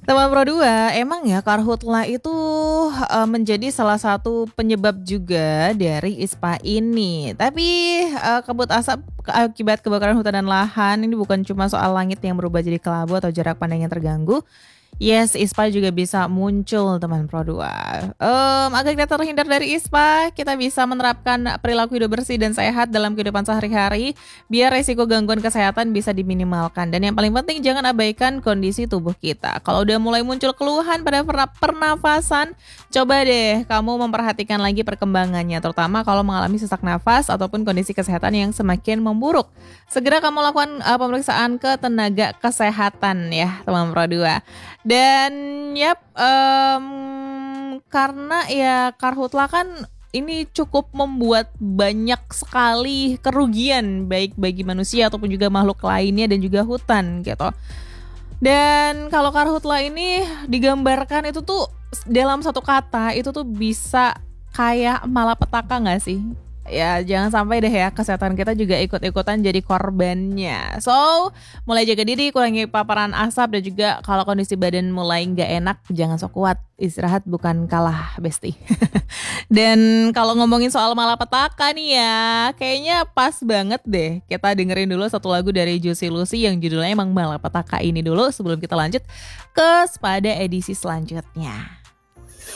Teman Pro 2, emang ya karhutla itu menjadi salah satu penyebab juga dari ISPA ini. Tapi kabut asap akibat kebakaran hutan dan lahan ini bukan cuma soal langit yang berubah jadi kelabu atau jarak pandang yang terganggu. Yes, ISPA juga bisa muncul teman Pro 2. Agar kita terhindar dari ISPA, kita bisa menerapkan perilaku hidup bersih dan sehat dalam kehidupan sehari-hari biar resiko gangguan kesehatan bisa diminimalkan. Dan yang paling penting jangan abaikan kondisi tubuh kita. Kalau udah mulai muncul keluhan pada pernafasan, coba deh kamu memperhatikan lagi perkembangannya, terutama kalau mengalami sesak nafas ataupun kondisi kesehatan yang semakin memburuk. Segera kamu lakukan pemeriksaan ke tenaga kesehatan ya, teman Pro 2. Dan yap, karena ya karhutla kan ini cukup membuat banyak sekali kerugian baik bagi manusia ataupun juga makhluk lainnya dan juga hutan gitu. Dan kalau karhutla ini digambarkan itu tuh dalam satu kata itu tuh bisa kayak malapetaka nggak sih? Ya jangan sampai deh ya kesehatan kita juga ikut-ikutan jadi korbannya. So mulai jaga diri, kurangi paparan asap dan juga kalau kondisi badan mulai nggak enak jangan sok kuat. Istirahat bukan kalah, besti. Dan kalau ngomongin soal malapetaka nih ya, kayaknya pas banget deh kita dengerin dulu satu lagu dari Juicy Lucy yang judulnya emang malapetaka ini dulu sebelum kita lanjut ke pada edisi selanjutnya.